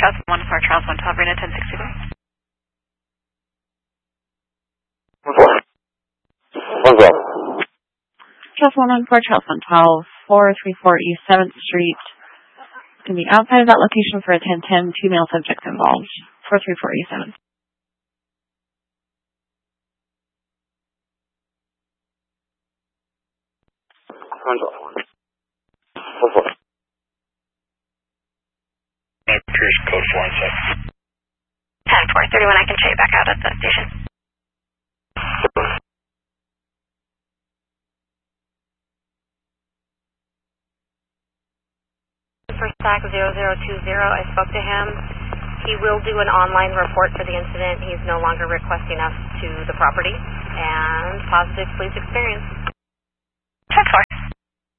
Charles 1 for Charles 112, Rena 1063. Charles 114, Charles 112, 434 East 7th Street. Going to be outside of that location for a 1010, 2 male subjects involved. 434 East 7th. Pierce code 417. 10-431, I can show you back out at the station. For SAC 0020, I spoke to him. He will do an online report for the incident. He's no longer requesting us to the property. And positive police experience. 10-4.